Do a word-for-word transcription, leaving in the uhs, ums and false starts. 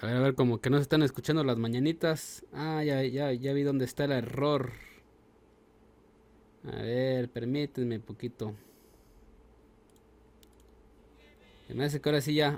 A ver, a ver, como que no se están escuchando las mañanitas. Ah, ya, ya, ya vi dónde está el error. A ver, permítanme un poquito. Se me hace que ahora sí ya.